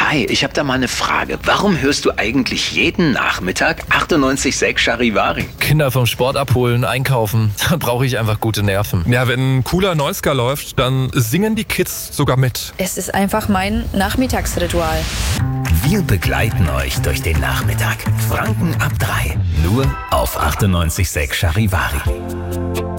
Hi, ich habe da mal eine Frage. Warum hörst du eigentlich jeden Nachmittag 98,6 Charivari? Kinder vom Sport abholen, einkaufen, da brauche ich einfach gute Nerven. Ja, wenn ein cooler Neuska läuft, dann singen die Kids sogar mit. Es ist einfach mein Nachmittagsritual. Wir begleiten euch durch den Nachmittag. Franken ab 3. Nur auf 98,6 Charivari.